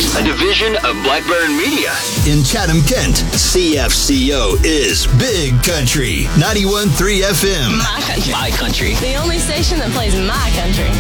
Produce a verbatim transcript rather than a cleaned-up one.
Networks, a division of Blackburn Media. In Chatham-Kent, C F C O is Big Country, ninety-one point three F M. My country. My country. The only station that plays my country.